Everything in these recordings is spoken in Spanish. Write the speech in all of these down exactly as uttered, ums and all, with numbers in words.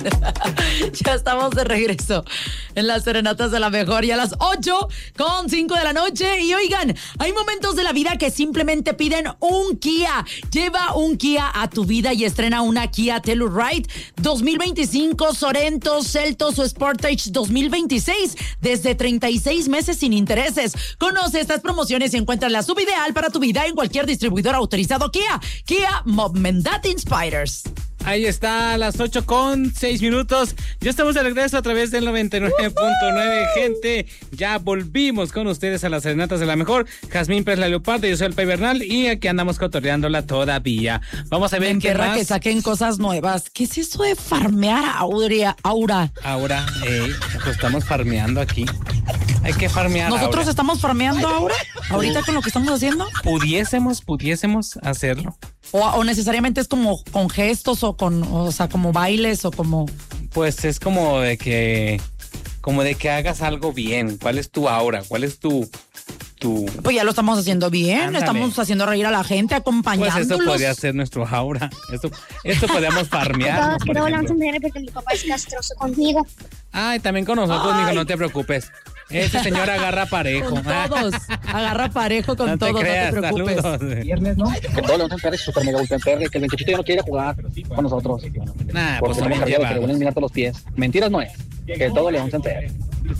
Ya estamos de regreso en las serenatas de la mejor y a las ocho con cinco de la noche. Y oigan, hay momentos de la vida que simplemente piden un Kia. Lleva un Kia a tu vida y estrena una Kia Telluride dos mil veinticinco, Sorento, Seltos o Sportage dos mil veintiséis desde treinta y seis meses sin intereses. Conoce estas promociones y encuentra la subideal para tu vida en cualquier distribuidor autorizado Kia. Kia, Movement that inspires. Ahí está, a las ocho con seis minutos. Ya estamos de regreso a través del noventa y nueve punto nueve, gente. Ya volvimos con ustedes a las serenatas de la mejor. Jazmín Pérez, la Leopardo, yo soy el Pai Bernal y aquí andamos cotorreándola todavía. Vamos a ver qué más. Que saquen cosas nuevas. ¿Qué es eso de farmear, Aurea, Aura? Aura, eh, pues estamos farmeando aquí. Hay que farmear. ¿Nosotros Aura. estamos farmeando ahora? ¿Ahorita con lo que estamos haciendo? Pudiésemos, pudiésemos hacerlo. O, o necesariamente es como con gestos o con, o sea, como bailes o como... Pues es como de que, como de que hagas algo bien. ¿Cuál es tu aura? ¿Cuál es tu, tu? Pues ya lo estamos haciendo bien. Ándale. Estamos haciendo reír a la gente, acompañándolos. Pues eso podría ser nuestro aura. Esto, esto podríamos farmear. Todos quiero hablar porque mi papá es castroso conmigo. Ay, también con nosotros, mijo, no te preocupes. Este señor agarra parejo. Con todos. Agarra parejo con no todos, te creas, no te preocupes. Saludos. Viernes, ¿no? Que todo León Semperre es super mega ultra Semperre, que el veintiocho ya no quiere jugar con nosotros. Nah, porque pues tenemos cargado que le llevados. vuelven a mirar todos los pies. Mentiras no es. Que todo León Semperre.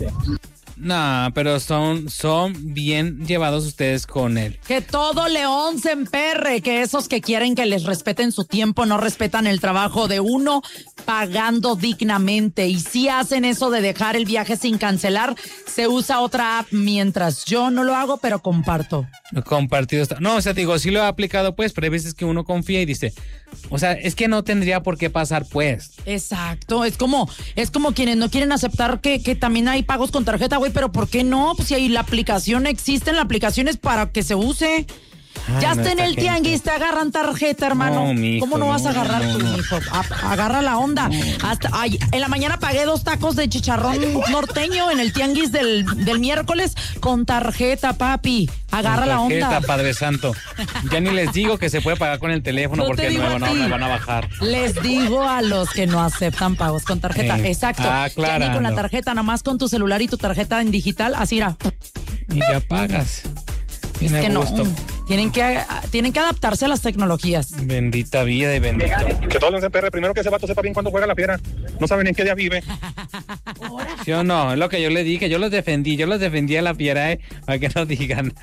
No, pero son, son bien llevados ustedes con él. Que todo León se emperre, que esos que quieren que les respeten su tiempo no respetan el trabajo de uno pagando dignamente. Y si hacen eso de dejar el viaje sin cancelar, se usa otra app mientras yo no lo hago, pero comparto. Compartido está. No, o sea, te digo, sí lo he aplicado, pues, pero hay veces que uno confía y dice, o sea, es que no tendría por qué pasar, pues. Exacto, es como, es como quienes no quieren aceptar que, que también hay pagos con tarjeta, güey, pero ¿por qué no? Pues si ahí la aplicación existe, la aplicación es para que se use. Ay, ya no, está en el gente. tianguis, te agarran tarjeta, hermano. No, mijo, ¿Cómo no vas a no, agarrar no, tu no. hijo? A- agarra la onda. Hasta ay, en la mañana pagué dos tacos de chicharrón norteño en el tianguis del, del miércoles con tarjeta, papi. Agarra la Tarjeta, onda. Padre Santo. Ya ni les digo que se puede pagar con el teléfono No te porque digo nuevo a no ti. me van a bajar. Les digo a los que no aceptan pagos con tarjeta. Eh, Exacto. ah, Ya ni con la aclarando. tarjeta, nada más con tu celular y tu tarjeta en digital, así era. Y ya pagas. Tiene Que no. gusto. Tienen que, tienen que adaptarse a las tecnologías. Bendita vida y bendito. Que todo León Semperre, primero que ese vato sepa bien cuándo juega la fiera. No saben en qué día vive. ¿Sí o no? Es lo que yo le dije, yo los defendí, yo los defendí a la fiera, ¿eh? Para que no digan.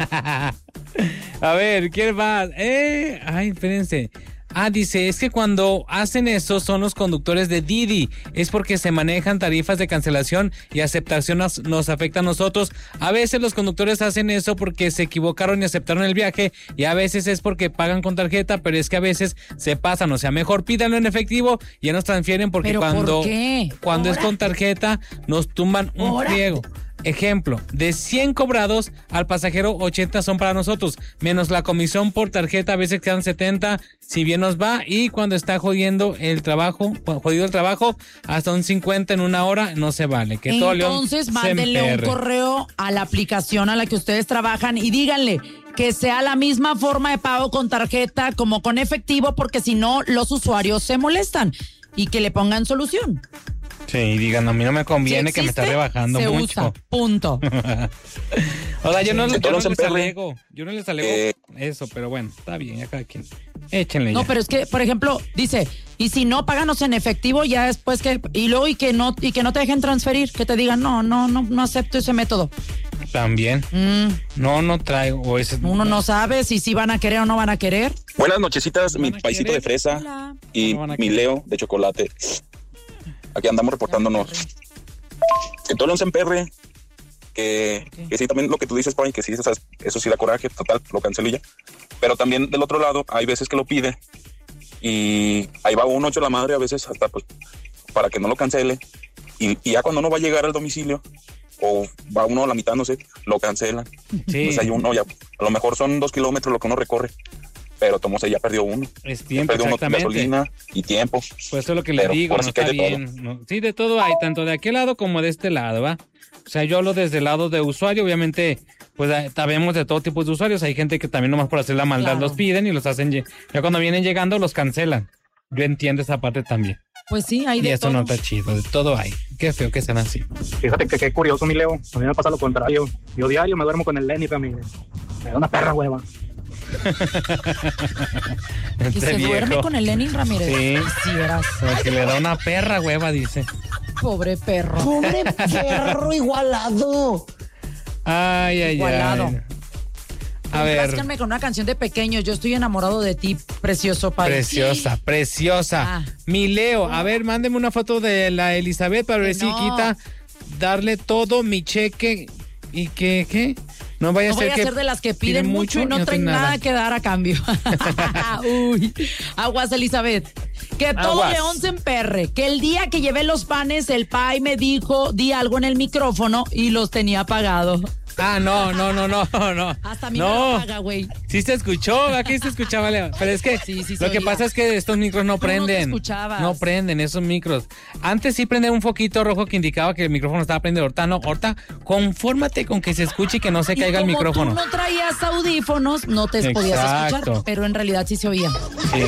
A ver, ¿quién más? Eh, ay, espérense. Ah, dice, es que cuando hacen eso son los conductores de Didi. Es porque se manejan tarifas de cancelación y aceptación nos, nos afecta a nosotros. A veces los conductores hacen eso porque se equivocaron y aceptaron el viaje. Y a veces es porque pagan con tarjeta, pero es que a veces se pasan. O sea, mejor pídanlo en efectivo y ya nos transfieren porque ¿Pero cuando, por qué? cuando es ¿Ahora? con tarjeta nos tumban un ¿Ahora? pliego. Ejemplo, de cien cobrados al pasajero ochenta son para nosotros, menos la comisión por tarjeta, a veces quedan setenta, si bien nos va, y cuando está jodiendo el trabajo, jodido el trabajo, hasta un cincuenta en una hora, no se vale. Que todo León Entonces, se mándenle un emperre. correo a la aplicación a la que ustedes trabajan y díganle que sea la misma forma de pago con tarjeta como con efectivo, porque si no, los usuarios se molestan y que le pongan solución. Sí, y digan, a mí no me conviene Si que me está existe, rebajando se mucho. usa, punto. O sea, yo no, Que yo todo no León les Semperre. alego, yo no les alego Eh. eso, pero bueno, está bien, ya cada quien. Échenle No, ya. pero es que, por ejemplo, dice, y si no, páganos en efectivo, ya después que, y luego y que no, y que no te dejen transferir, que te digan, no, no, no, no acepto ese método. También. Mm, No, no traigo. O ese, uno no sabe si sí van a querer o no van a querer. Buenas nochecitas, ¿Van mi a paisito querer? de fresa Hola. y No van a mi querer. Leo de chocolate. Aquí andamos reportándonos. Que todo León Semperre, que, que sí, también lo que tú dices, Pai, que sí, eso, eso sí da coraje, total, lo cancelé ya. Pero también del otro lado, hay veces que lo pide y ahí va uno hecho la madre, a veces hasta pues para que no lo cancele. Y, y ya cuando uno va a llegar al domicilio, o va uno a la mitad, no sé, lo cancelan. Sí, Pues hay uno ya, a lo mejor son dos kilómetros lo que uno recorre, pero Tomás ya perdió uno. es Ya tiempo, perdió uno exactamente. gasolina y tiempo. Pues eso es lo que le Pero digo, ahora no sí que está hay de bien. No, sí, de todo hay, tanto de aquel lado como de este lado, ¿va? O sea, yo hablo desde el lado de usuario, obviamente, pues eh, sabemos de todo tipo de usuarios. Hay gente que también nomás por hacer la maldad Claro. los piden y los hacen, lle- ya cuando vienen llegando los cancelan. Yo entiendo esa parte también. Pues sí, hay Y de eso todo. no está chido, de todo hay. Qué feo que sean así. Fíjate que qué curioso, mi Leo. A mí me pasa lo contrario. Yo diario me duermo con el Lenny, pero me, me da una perra hueva. Y Este se viejo. duerme con el Lenin Ramírez. Sí. Quisieras. Porque le da una perra hueva, dice. Pobre perro. Pobre perro igualado. Ay, ay, Igualado. ay. A ver. Complázcanme con una canción de Pequeño. Yo estoy enamorado de ti, precioso país. Preciosa, preciosa. Ah. Mi Leo, a ver, mándeme una foto de la Elizabeth para ver Que si no. quita darle todo mi cheque y que, ¿qué? No vaya No a ser voy a que ser de las que piden mucho y no traen tienen nada que dar a cambio. Uy, aguas, Elizabeth. Que todo Aguas. León se emperre. Que el día que llevé los panes, el pai me dijo, di algo en el micrófono y los tenía pagado. Ah, no, no, no, no, no. Hasta a mí no. me lo paga, güey. Sí se escuchó, aquí se escuchaba, Leo. Pero es que Sí, sí se lo que oía. pasa es que estos micros no Tú no te prenden. escuchabas. No prenden esos micros. Antes sí prendía un foquito rojo que indicaba que el micrófono estaba prendido. Ahorita no, ahorita confórmate con que se escuche y que no se Y caiga el como micrófono. tú no traías audífonos, no te podías Exacto. escuchar, pero en realidad sí se oía. Sí.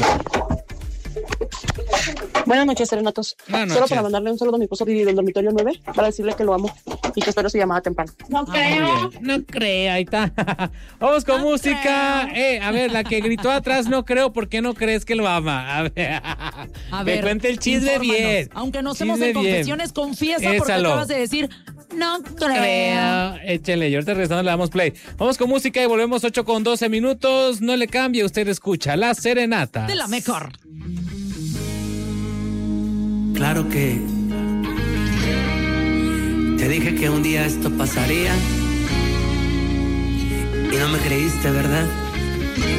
Buenas noches, serenatos. Buenas Solo noches. para mandarle un saludo a mi esposo Didi del dormitorio nueve para decirle que lo amo y que espero su llamada temprano. No creo. No creo, ahí está. Vamos con No música. Eh, a ver, la que gritó atrás, no creo, ¿por qué no crees que lo ama? A ver, A que ver, cuente el chisme infórmanos. bien. Aunque no estemos Chisme en bien. confesiones, confiesa porque Ésalo. acabas de decir, no creo. Creo. Échale, y ahorita regresando le damos play. Vamos con música y volvemos ocho con doce minutos. No le cambie, usted escucha La Serenata. De la mejor. Claro que te dije que un día esto pasaría y no me creíste, ¿verdad?